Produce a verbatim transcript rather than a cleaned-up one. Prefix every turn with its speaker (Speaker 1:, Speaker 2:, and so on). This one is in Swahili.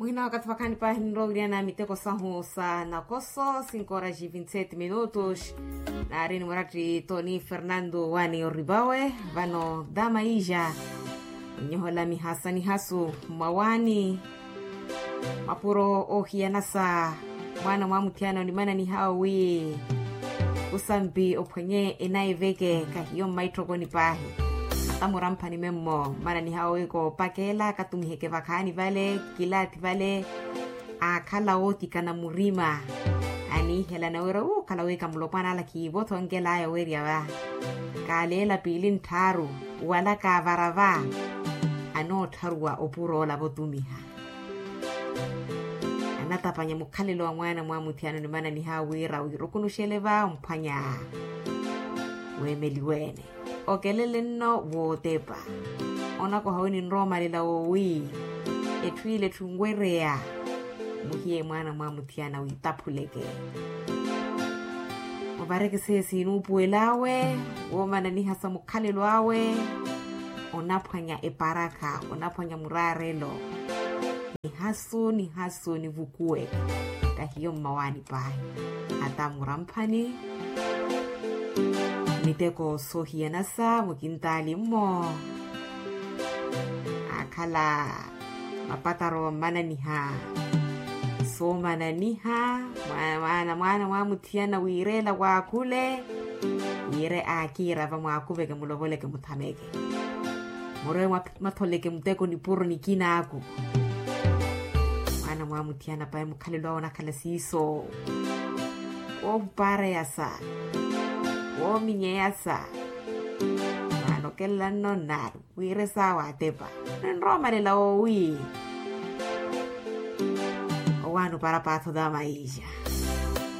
Speaker 1: Muhina wakati wakani pa hinrogriana miteko sahu sa nakoso cinco horas e vinte e sete minutos na areni murati Tony Fernando wani oribawe vano dama ija nyohola mi hasani hasu mawani mapuro ohia nasa mwana mwamutiana ni mana ni hawi usambi opwenye enaiveke kahiyo maitrogoni pahi tamurampa ni memmo mana ni hawe ko pakela katumiheke vakani vale kilati vale akala oti kana murima ani hela na wera u kala we kamlopana la ki boto ngela ya weria wa kalela pilin taru wala ka varava ano tarwa opuro la botumiha anata panya mukhalelo wa mwana mwa mutiano ni mana ni hawira urukunusheleva umpanya wemeliwene okelele no wotepa onako haweni nroma lila owi etwile tungwerea muhie mwana mwa mutiana uitapuleke mubareke sesi inupuelawe womana ni hasa mukhalelo awe onapanya eparaka onapanya murarelo ni hasu ni hasu ni vukue kahiyo mawani pahi hata murampani miteko sohia nasa mukintali mo akala mapataro mananiha so mananiha mwana mwana mwa mutiana wirela wa kule yire akira va mwa kubeke muloboleke mutameke more matoleke muteko ni puro ni kina aku mwana mwa mutiana pa mukhalelo na kala siso o pare yasa o minyesa mano kella non naru wire sawa tepa nroma le la owi o wanu para pato da maisha